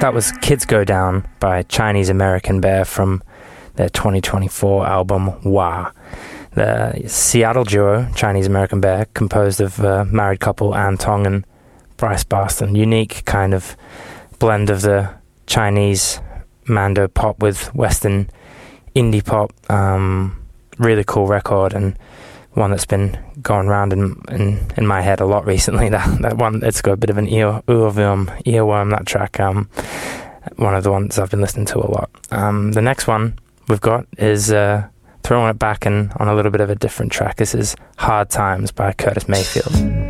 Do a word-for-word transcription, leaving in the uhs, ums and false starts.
That was Kids Go Down by Chinese American Bear from their twenty twenty-four album Wah. The Seattle duo, Chinese American Bear, composed of uh, married couple Ann Tong and Bryce Barston. Unique kind of blend of the Chinese Mando pop with Western indie pop. Um, really cool record, and one that's been going around in in, in my head a lot recently. That that one, it's got a bit of an ear earworm, earworm that track. Um, one of the ones I've been listening to a lot. Um, the next one we've got is uh, throwing it back and on a little bit of a different track. This is Hard Times by Curtis Mayfield.